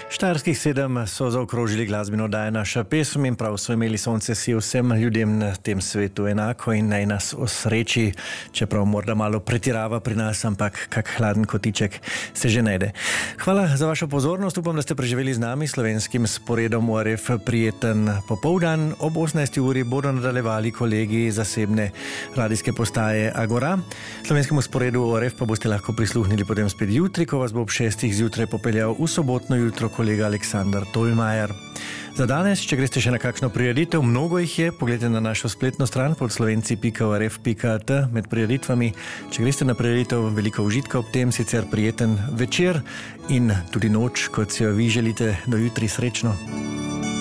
Štajerskih 7 so zaokrožili glasbeno oddajo Naša pesem in prav so imeli sonce si vsem ljudem na tem svetu enako in naj nas osreči, čeprav morda malo pretirava pri nas, ampak kak hladen kotiček se že najde. Hvala za vašo pozornost, upam, da ste preživeli z nami slovenskim sporedom ORF prijeten popoldan. Ob 18. uri bodo nadaljevali kolegi zasebne radijske postaje Agora. Slovenskemu sporedu ORF pa boste lahko prisluhnili potem spet jutri, ko vas bo ob 6. zjutraj popeljal v sobotno jutro kolega Aleksandar Tolmajer. Za danes, če greste še na kakšno prireditev, mnogo jih je, pogledajte na našo spletno stran podslovenci.orf.at med prireditvami. Če greste na prireditev, veliko užitka ob tem, sicer prijeten večer in tudi noč, kot si jo vi želite, do jutri, srečno.